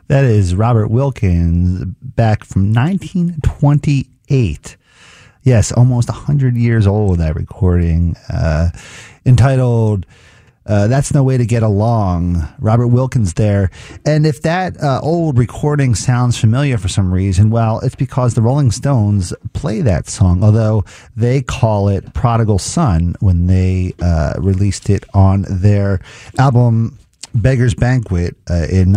That is Robert Wilkins back from 1928. Yes, almost 100 years old, that recording, entitled That's No Way to Get Along. Robert Wilkins there. And if that old recording sounds familiar for some reason, well, it's because the Rolling Stones play that song, although they call it Prodigal Son when they released it on their album Beggar's Banquet in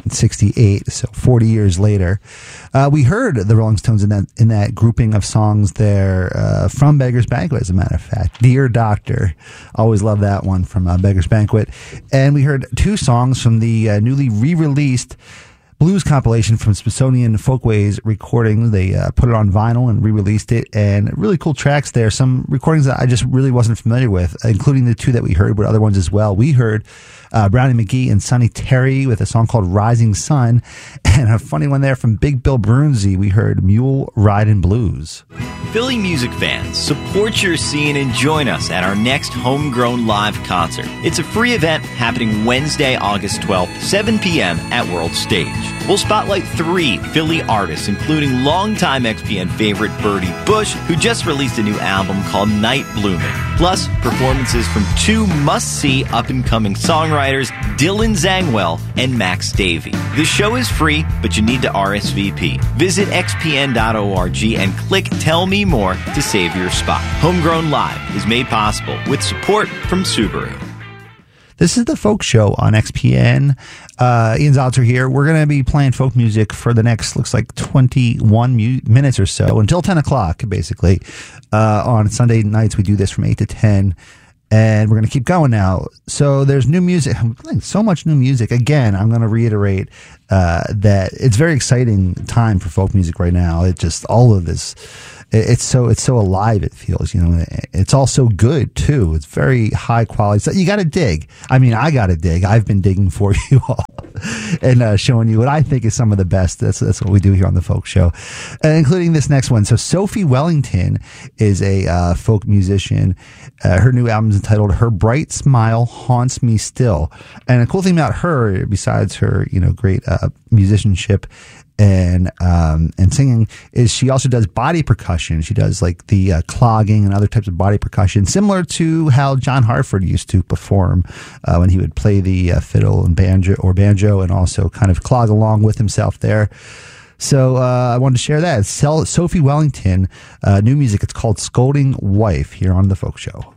1968, so 40 years later. We heard the Rolling Stones in that grouping of songs there from Beggar's Banquet, as a matter of fact. Dear Doctor, always love that one from Beggar's Banquet. And we heard two songs from the newly re-released blues compilation from Smithsonian Folkways Recordings. They put it on vinyl and re-released it, and really cool tracks there. Some recordings that I just really wasn't familiar with, including the two that we heard, but other ones as well. We heard Brownie McGhee and Sonny Terry with a song called Rising Sun, and a funny one there from Big Bill Brunzi. We heard Mule Ridin' Blues. Philly music fans, support your scene and join us at our next Homegrown Live concert. It's a free event happening Wednesday, August 12th, 7 p.m. at World Stage. We'll spotlight 3 Philly artists, including longtime XPN favorite Birdie Bush, who just released a new album called Night Blooming. Plus, performances from 2 must-see up-and-coming songwriters, Dylan Zangwell and Max Davey. The show is free, but you need to RSVP. Visit xpn.org and click Tell Me More to save your spot. Homegrown Live is made possible with support from Subaru. This is the Folk Show on XPN. Ian Zalter here. We're going to be playing folk music for the next, looks like 21 minutes or so, until 10 o'clock, basically. On Sunday nights, we do this from 8 to 10. And we're going to keep going now. So there's new music. I'm playing so much new music. Again, I'm going to reiterate that it's very exciting time for folk music right now. It just, all of this, it's so alive, it feels, you know. It's all so good too. It's very high quality. So you got to dig. I mean, I got to dig. I've been digging for you all and showing you what I think is some of the best. That's what we do here on the Folk Show, including this next one. So Sophie Wellington is a folk musician. Her new album is entitled Her Bright Smile Haunts Me Still. And a cool thing about her, besides her, you know, great musicianship and singing, is she also does body percussion. She does like the clogging and other types of body percussion, similar to how John Hartford used to perform when he would play the fiddle and banjo and also kind of clog along with himself there. So I wanted to share that. Sophie Wellington, new music. It's called Scolding Wife here on the Folk Show.